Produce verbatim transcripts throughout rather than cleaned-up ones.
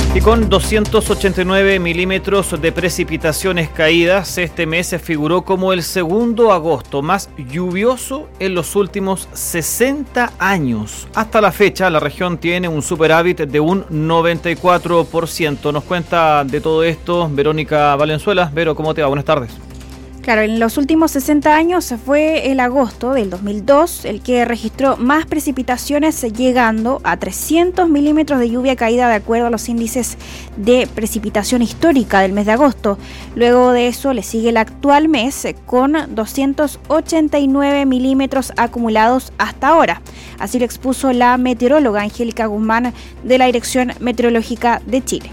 Y con doscientos ochenta y nueve milímetros de precipitaciones caídas, este mes figuró como el segundo agosto más lluvioso en los últimos sesenta años. Hasta la fecha, la región tiene un superávit de un noventa y cuatro por ciento. Nos cuenta de todo esto Verónica Valenzuela. Vero, ¿cómo te va? Buenas tardes. Claro, en los últimos sesenta años fue el agosto del dos mil dos el que registró más precipitaciones, llegando a trescientos milímetros de lluvia caída de acuerdo a los índices de precipitación histórica del mes de agosto. Luego de eso le sigue el actual mes con doscientos ochenta y nueve milímetros acumulados hasta ahora. Así lo expuso la meteoróloga Angélica Guzmán de la Dirección Meteorológica de Chile.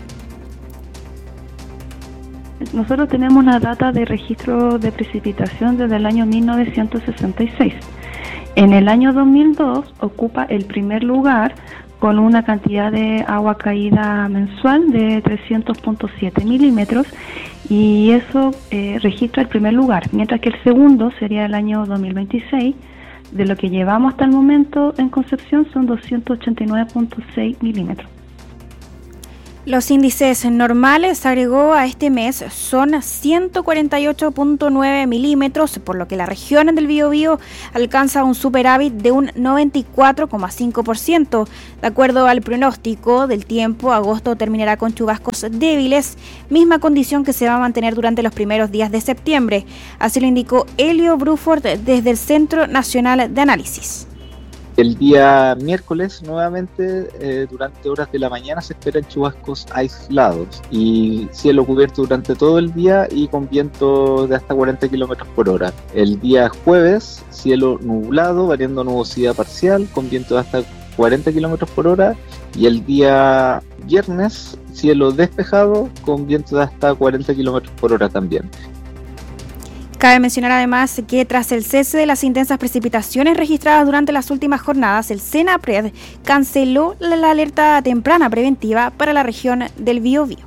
Nosotros tenemos una data de registro de precipitación desde el año mil novecientos sesenta y seis. En el año dos mil dos ocupa el primer lugar con una cantidad de agua caída mensual de trescientos punto siete milímetros y eso eh, registra el primer lugar, mientras que el segundo sería el año dos mil veintiséis. De lo que llevamos hasta el momento en Concepción son doscientos ochenta y nueve punto seis milímetros. Los índices normales, agregó, a este mes son ciento cuarenta y ocho punto nueve milímetros, por lo que la región del Biobío alcanza un superávit de un noventa y cuatro coma cinco por ciento. De acuerdo al pronóstico del tiempo, agosto terminará con chubascos débiles, misma condición que se va a mantener durante los primeros días de septiembre. Así lo indicó Elio Bruford desde el Centro Nacional de Análisis. El día miércoles, nuevamente, eh, durante horas de la mañana se esperan chubascos aislados y cielo cubierto durante todo el día y con viento de hasta cuarenta kilómetros por hora. El día jueves, cielo nublado, variando nubosidad parcial, con viento de hasta cuarenta kilómetros por hora. Y el día viernes, cielo despejado, con viento de hasta cuarenta kilómetros por hora también. Cabe mencionar además que tras el cese de las intensas precipitaciones registradas durante las últimas jornadas, el SENAPRED canceló la alerta temprana preventiva para la región del Biobío.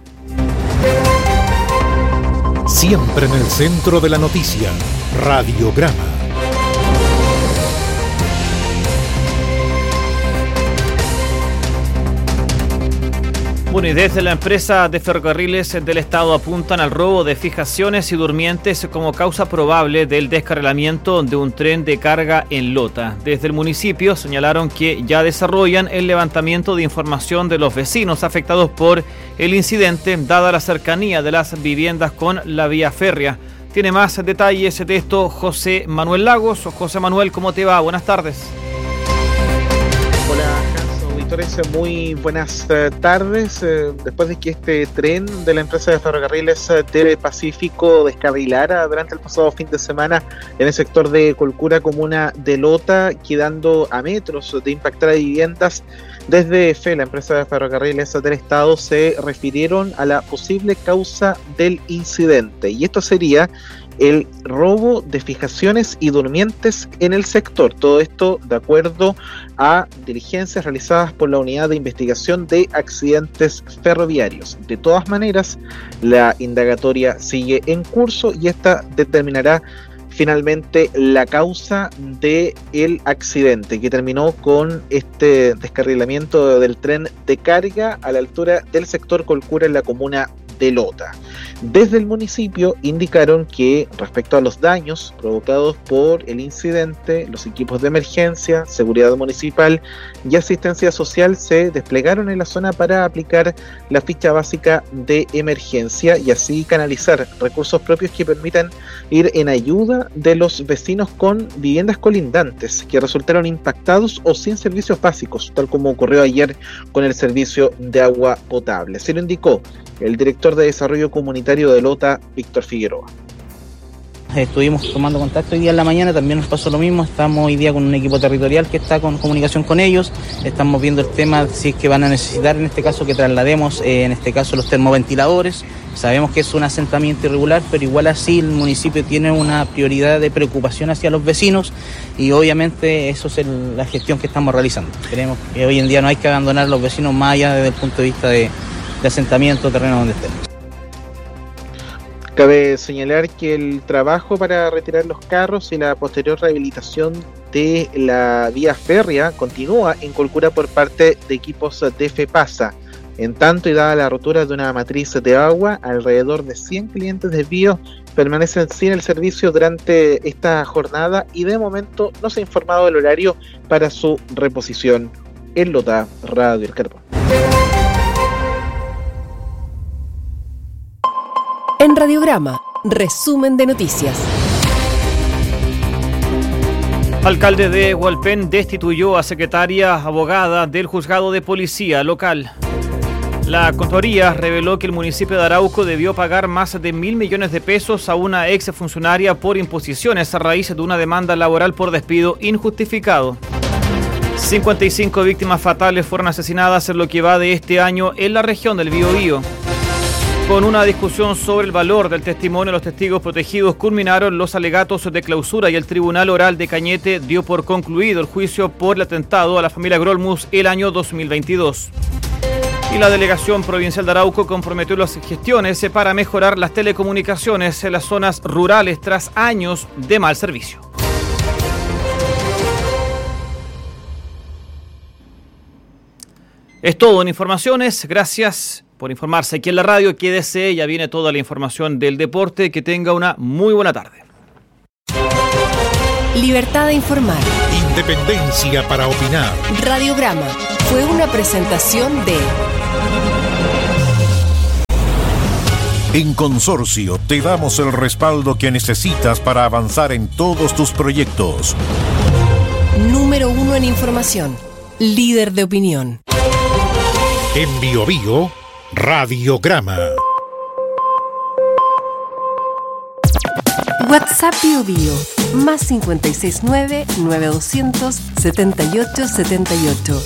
Siempre en el centro de la noticia, Radiograma. Bueno, y desde la empresa de ferrocarriles del Estado apuntan al robo de fijaciones y durmientes como causa probable del descarrilamiento de un tren de carga en Lota. Desde el municipio señalaron que ya desarrollan el levantamiento de información de los vecinos afectados por el incidente, dada la cercanía de las viviendas con la vía férrea. Tiene más detalles de esto José Manuel Lagos. José Manuel, ¿cómo te va? Buenas tardes. Muy buenas uh, tardes. Uh, después de que este tren de la empresa de ferrocarriles uh, del Pacífico descarrilara durante el pasado fin de semana en el sector de Colcura, comuna de Lota, quedando a metros de impactar a viviendas, desde F E, la empresa de ferrocarriles del Estado, se refirieron a la posible causa del incidente, y esto sería el robo de fijaciones y durmientes en el sector. Todo esto de acuerdo a diligencias realizadas por la Unidad de Investigación de Accidentes Ferroviarios. De todas maneras, la indagatoria sigue en curso y esta determinará finalmente la causa del accidente que terminó con este descarrilamiento del tren de carga a la altura del sector Colcura en la comuna de Lota. Desde el municipio indicaron que respecto a los daños provocados por el incidente, los equipos de emergencia, seguridad municipal y asistencia social se desplegaron en la zona para aplicar la ficha básica de emergencia y así canalizar recursos propios que permitan ir en ayuda de los vecinos con viviendas colindantes que resultaron impactados o sin servicios básicos, tal como ocurrió ayer con el servicio de agua potable. Se lo indicó el director de Desarrollo Comunitario de Lota, Víctor Figueroa. Estuvimos tomando contacto hoy día en la mañana, también nos pasó lo mismo. Estamos hoy día con un equipo territorial que está con comunicación con ellos. Estamos viendo el tema, si es que van a necesitar en este caso que traslademos, eh, en este caso los termoventiladores. Sabemos que es un asentamiento irregular, pero igual así el municipio tiene una prioridad de preocupación hacia los vecinos y obviamente eso es el, la gestión que estamos realizando. Creemos que hoy en día no hay que abandonar a los vecinos más allá desde el punto de vista de, de asentamiento, terreno donde estén. Cabe señalar que el trabajo para retirar los carros y la posterior rehabilitación de la vía férrea continúa en Colcura por parte de equipos de FEPASA. En tanto, y dada la rotura de una matriz de agua, alrededor de cien clientes de Bio permanecen sin el servicio durante esta jornada y de momento no se ha informado del horario para su reposición. En Lota, Radio El Carpo. En Radiograma, resumen de noticias. Alcalde de Hualpén destituyó a secretaria abogada del juzgado de policía local. La Contraloría reveló que el municipio de Arauco debió pagar más de mil millones de pesos a una exfuncionaria por imposiciones a raíz de una demanda laboral por despido injustificado. cincuenta y cinco víctimas fatales fueron asesinadas en lo que va de este año en la región del Biobío. Con una discusión sobre el valor del testimonio de los testigos protegidos, culminaron los alegatos de clausura y el Tribunal Oral de Cañete dio por concluido el juicio por el atentado a la familia Grolmus el año dos mil veintidós. Y la Delegación Provincial de Arauco comprometió las gestiones para mejorar las telecomunicaciones en las zonas rurales tras años de mal servicio. Es todo en informaciones. Gracias por informarse aquí en la radio. Quédese, ya viene toda la información del deporte. Que tenga una muy buena tarde. Libertad de informar. Independencia para opinar. Radiograma fue una presentación de... En Consorcio te damos el respaldo que necesitas para avanzar en todos tus proyectos. Número uno en información. Líder de opinión. En Biobío, Radiograma. WhatsApp Biobío, más cincuenta y seis nueve, nueve doscientos, setenta y ocho setenta y ocho.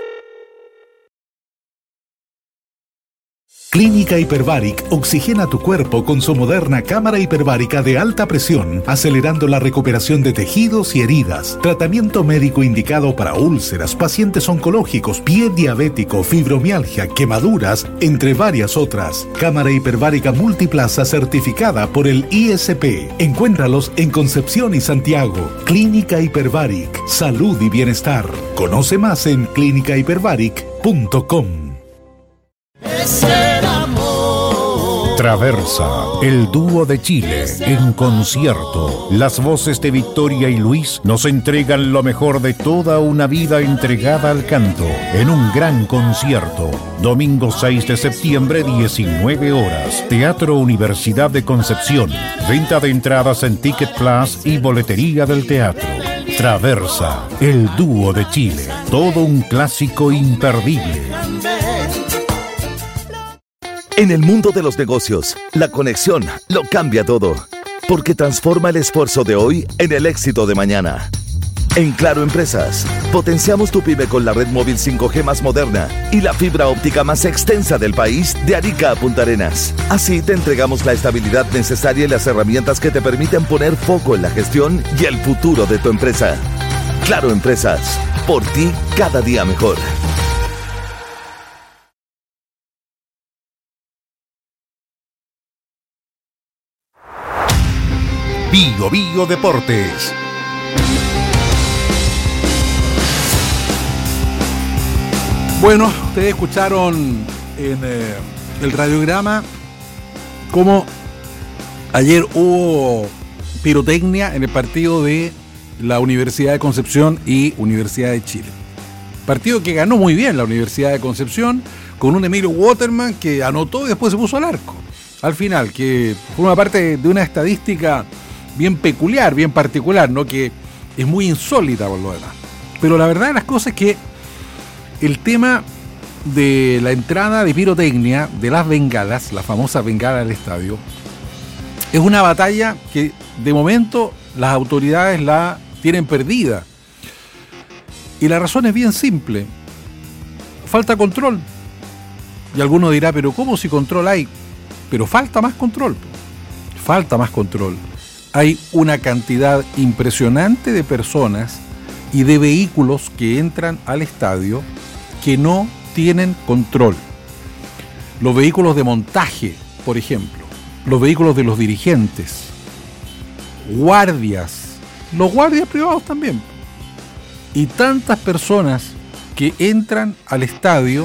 Clínica Hyperbaric oxigena tu cuerpo con su moderna cámara hiperbárica de alta presión, acelerando la recuperación de tejidos y heridas. Tratamiento médico indicado para úlceras, pacientes oncológicos, pie diabético, fibromialgia, quemaduras, entre varias otras. Cámara hiperbárica multiplaza certificada por el I S P. Encuéntralos en Concepción y Santiago. Clínica Hyperbaric, salud y bienestar. Conoce más en clínica hyperbaric punto com. Traversa, el dúo de Chile, en concierto. Las voces de Victoria y Luis nos entregan lo mejor de toda una vida entregada al canto, en un gran concierto. Domingo seis de septiembre, diecinueve horas. Teatro Universidad de Concepción. Venta de entradas en Ticket Plus y boletería del teatro. Traversa, el dúo de Chile. Todo un clásico imperdible. En el mundo de los negocios, la conexión lo cambia todo, porque transforma el esfuerzo de hoy en el éxito de mañana. En Claro Empresas, potenciamos tu pyme con la red móvil cinco G más moderna y la fibra óptica más extensa del país de Arica a Punta Arenas. Así te entregamos la estabilidad necesaria y las herramientas que te permiten poner foco en la gestión y el futuro de tu empresa. Claro Empresas, por ti cada día mejor. Bio Bio Deportes. Bueno, ustedes escucharon en eh, el radiograma cómo ayer hubo pirotecnia en el partido de la Universidad de Concepción y Universidad de Chile. Partido que ganó muy bien la Universidad de Concepción con un Emilio Waterman que anotó y después se puso al arco. Al final, que forma parte de una estadística bien peculiar, bien particular, ¿no? Que es muy insólita por lo demás. Pero la verdad de las cosas es que el tema de la entrada de pirotecnia, de las bengalas, la famosa bengala del estadio, es una batalla que de momento las autoridades la tienen perdida. Y la razón es bien simple. Falta control. Y alguno dirá, pero ¿cómo si control hay? Pero falta más control. Falta más control. Hay una cantidad impresionante de personas y de vehículos que entran al estadio que no tienen control. Los vehículos de montaje, por ejemplo, los vehículos de los dirigentes, guardias, los guardias privados también, y tantas personas que entran al estadio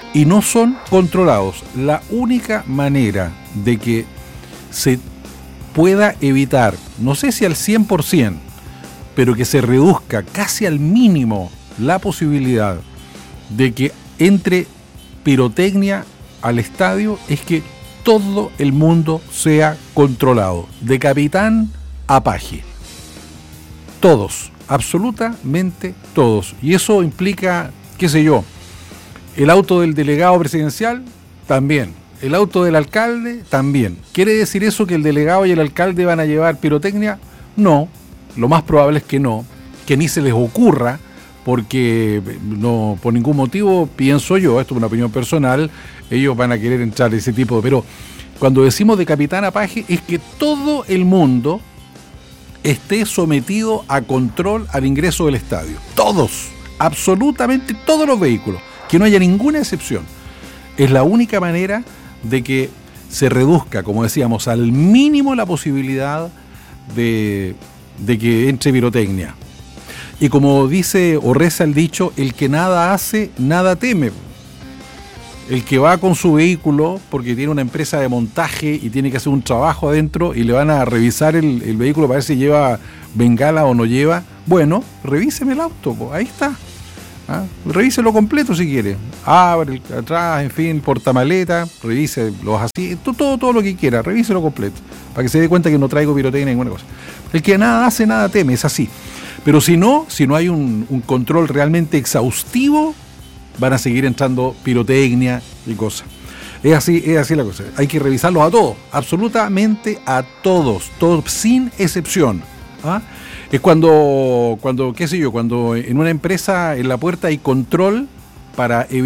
y no son controlados. La única manera de que se pueda evitar, no sé si al cien por ciento, pero que se reduzca casi al mínimo la posibilidad de que entre pirotecnia al estadio, es que todo el mundo sea controlado, de capitán a paje. Todos, absolutamente todos. Y eso implica, qué sé yo, el auto del delegado presidencial, también. El auto del alcalde, también. ¿Quiere decir eso que el delegado y el alcalde van a llevar pirotecnia? No, lo más probable es que no, que ni se les ocurra, porque no, por ningún motivo, pienso yo, esto es una opinión personal, ellos van a querer entrar ese tipo de... Pero cuando decimos de capitán a paje, es que todo el mundo esté sometido a control al ingreso del estadio. Todos, absolutamente todos los vehículos, que no haya ninguna excepción. Es la única manera de que se reduzca, como decíamos, al mínimo la posibilidad de, de que entre pirotecnia. Y como dice o reza el dicho, el que nada hace, nada teme. El que va con su vehículo porque tiene una empresa de montaje y tiene que hacer un trabajo adentro y le van a revisar el, el vehículo para ver si lleva bengala o no lleva, bueno, revíseme el auto, pues, ahí está. ¿Ah? Revíselo completo si quiere, abre el, atrás, en fin, portamaleta, revise los asientos, todo, todo lo que quiera, revíselo completo, para que se dé cuenta que no traigo pirotecnia ninguna cosa. El que nada hace, nada teme, es así. Pero si no, si no hay un, un control realmente exhaustivo, van a seguir entrando pirotecnia y cosas. Es así, es así la cosa. Hay que revisarlos a todos, absolutamente a todos, todos sin excepción. ¿Ah? Es cuando, cuando, qué sé yo, cuando en una empresa en la puerta hay control para evitar